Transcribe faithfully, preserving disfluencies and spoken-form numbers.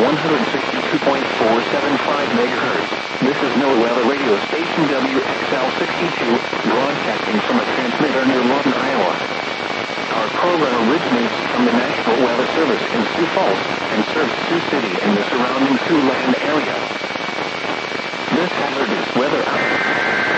one sixty-two point four seven five megahertz. This is NOAA Weather Radio Station W X L sixty-two, broadcasting from a transmitter near Lawton, Iowa. Our program originates from the National Weather Service in Sioux Falls and serves Sioux City and the surrounding Siouxland area. This hazard is weather.